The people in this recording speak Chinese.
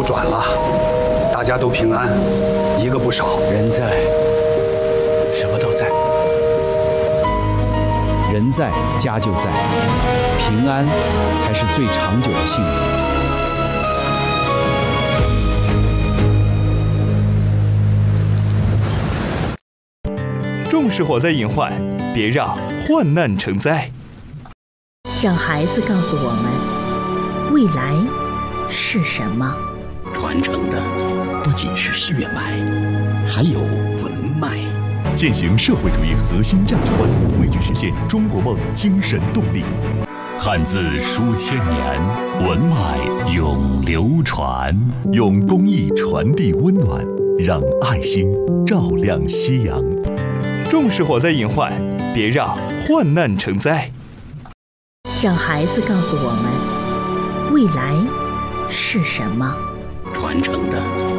转了，大家都平安，一个不少。 人在，什么都在。人在，家就在，平安才是最长久的幸福。 重视火灾隐患，别让患难成灾。 让孩子告诉我们，未来是什么？ 传承的不仅是血脉，还有文脉。 践行社会主义核心价值观，汇聚实现中国梦精神动力。 汉字书千年，文脉永流传。 用公益传递温暖，让爱心照亮夕阳。 重视火灾隐患，别让患难成灾。 让孩子告诉我们，未来是什么？ 传承的